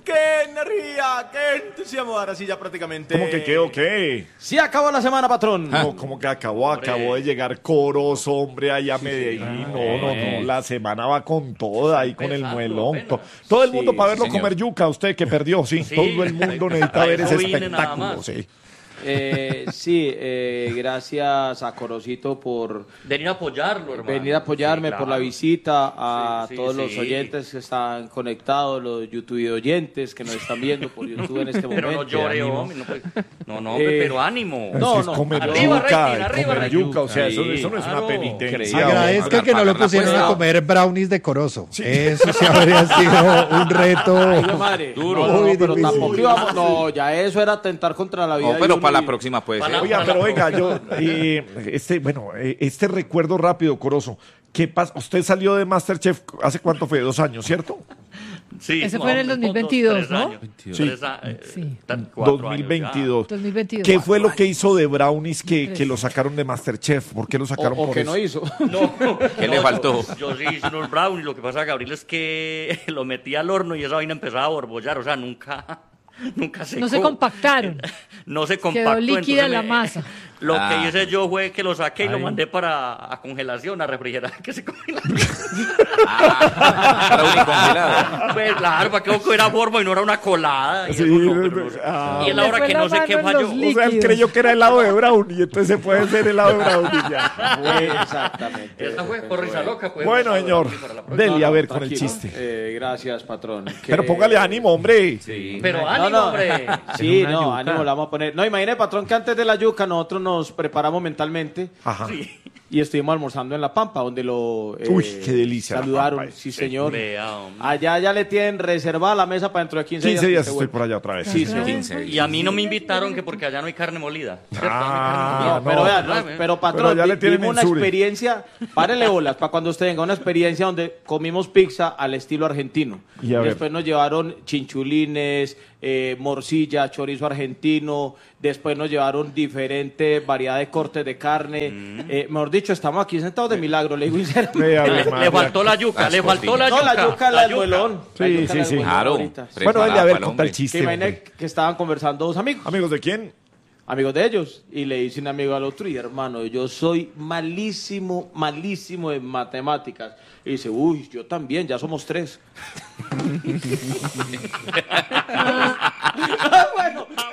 ¡Qué energía! ¡Qué entusiasmo! Ahora sí ya prácticamente... ¿Cómo que qué o qué? Sí acabó la semana, patrón. No, como que acabó de llegar Corozo, hombre, allá a Medellín. No, la semana va con toda, ahí con el muelón. Todo el mundo para verlo comer yuca, usted que perdió, sí. Todo el mundo necesita ver ese espectáculo, sí. Gracias a Corocito por venir a apoyarlo, hermano. Venir a apoyarme, por la visita, a todos los oyentes que están conectados, los YouTube oyentes que nos están viendo por YouTube en este momento. Pero no llore, hombre. No, pero ánimo. No, comer yuca, o sea, eso no es una penitencia. Agradezca que no lo pusieron a comer brownies de Corozo. Sí. Eso sí habría sido un reto duro. No, pero tampoco íbamos, ya eso era atentar contra la vida. No, pero para la próxima puede ser. Oiga, pero venga, este recuerdo rápido, Corozo. ¿Qué pasa? Usted salió de MasterChef hace cuánto fue, 2 años, ¿cierto? Sí. Ese fue en el 2022, ¿no? Sí. 2022. ¿Qué fue lo que hizo de Brownies que lo sacaron de MasterChef? ¿Por qué lo sacaron por eso? ¿O no hizo? ¿Qué le faltó? Yo sí hice unos brownies. Lo que pasa, Gabriel, es que lo metí al horno y esa vaina empezaba a borbollar. O sea, nunca secó. No se compactaron. No se compactó. Quedó líquida la masa. Lo que hice yo fue que lo saqué y lo mandé a congelación, a refrigerar, que se congela. Congelado. Pues claro, para que era forma y no era una colada. Y es la hora que no sé qué falló. O sea, él creyó que era helado de brownie, entonces se puede hacer helado de brownie ya. Exactamente. Esa fue por risa loca. Bueno, señor, dele a ver con el chiste. Gracias, patrón. Pero póngale ánimo, hombre. Sí. Pero ánimo, hombre. Sí, ánimo, le vamos a poner. No, imagine, patrón, que antes de la yuca nosotros nos preparamos mentalmente. Ajá. Sí. Y estuvimos almorzando en La Pampa, donde lo uy, qué delicia, saludaron. Pampa, sí, señor. Allá ya le tienen reservada la mesa para dentro de 15 días. 15 días estoy por allá otra vez. Sí, 15 días. Y a mí no me invitaron que porque allá no hay carne molida. Pero patrón, tuvimos una experiencia, párele bolas, para cuando usted venga, una experiencia donde comimos pizza al estilo argentino. Y después nos llevaron chinchulines, morcilla, chorizo argentino, después nos llevaron diferentes variedades de cortes de carne. Mejor dicho, estamos aquí sentados de milagro, le digo sinceramente. Le faltó la yuca, la yuca, la duelón. Sí. Claro. Bueno, dale a ver, conta el chiste. Que imagínate que estaban conversando 2 amigos. ¿Amigos de quién? Amigos de ellos. Y le dice un amigo al otro, y hermano, yo soy malísimo en matemáticas. Y dice, uy, yo también, ya somos 3. Bueno.